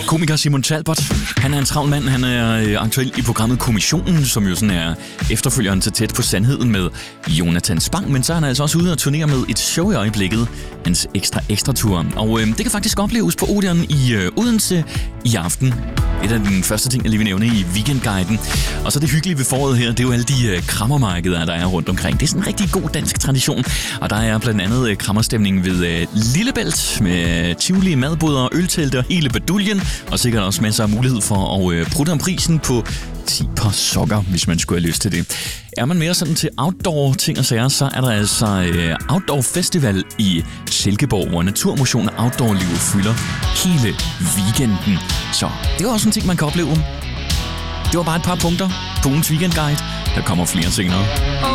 Komiker Simon Talbot, han er en travl mand. Han er aktuel i programmet Kommissionen, som jo sådan er efterfølgeren til Tæt på sandheden med Jonathan Spang. Men så er han altså også ude og turnere med et show i øjeblikket, hans ekstra tur. Og det kan faktisk opleves på Odeon i Odense i aften. Et af den første ting, jeg lige vil nævne i weekendguiden. Og så det hyggelige ved foråret her, det er jo alle de krammermarkeder, der er rundt omkring. Det er sådan en rigtig god dansk tradition. Og der er blandt andet krammerstemning ved Lillebælt med tivoli, madboder og øltelte og hele baduljen. Og sikkert også masser af mulighed for at prutte om prisen på 10 par sokker, hvis man skulle have lyst til det. Er man mere sådan til outdoor ting og sager, så er der altså Outdoor Festival i Silkeborg, hvor naturmotion og outdoor-liv fylder hele weekenden. Så det er også en ting, man kan opleve. Det var bare et par punkter på ugens weekendguide. Der kommer flere senere.